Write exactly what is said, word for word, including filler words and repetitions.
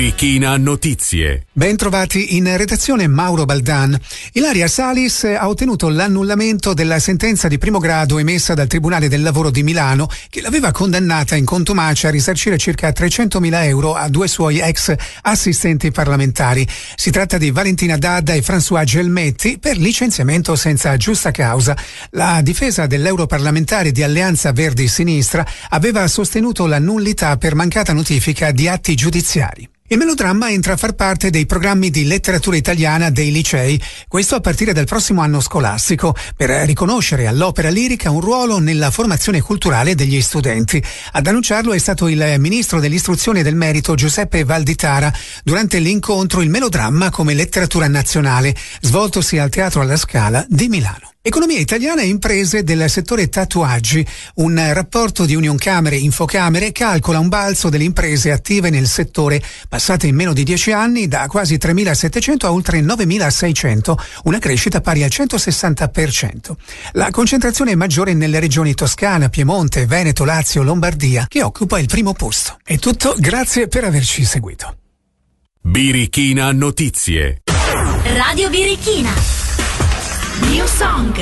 Birichina Notizie. Ben trovati in redazione Mauro Baldan. Ilaria Salis ha ottenuto l'annullamento della sentenza di primo grado emessa dal Tribunale del Lavoro di Milano, che l'aveva condannata in contumacia a risarcire circa trecentomila euro a due suoi ex assistenti parlamentari. Si tratta di Valentina D'Adda e François Gelmetti per licenziamento senza giusta causa. La difesa dell'europarlamentare di Alleanza Verdi-Sinistra aveva sostenuto la nullità per mancata notifica di atti giudiziari. Il melodramma entra a far parte dei programmi di letteratura italiana dei licei, questo a partire dal prossimo anno scolastico, per riconoscere all'opera lirica un ruolo nella formazione culturale degli studenti. Ad annunciarlo è stato il ministro dell'istruzione e del merito Giuseppe Valditara durante l'incontro Il melodramma come letteratura nazionale, svoltosi al Teatro alla Scala di Milano. Economia italiana e imprese del settore tatuaggi. Un rapporto di Unioncamere Infocamere calcola un balzo delle imprese attive nel settore, passate in meno di dieci anni da quasi tremilasettecento a oltre novemilaseicento, una crescita pari al centosessanta per cento. La concentrazione è maggiore nelle regioni Toscana, Piemonte, Veneto, Lazio, Lombardia, che occupa il primo posto. È tutto, grazie per averci seguito. Birichina Notizie. Radio Birichina. New Song.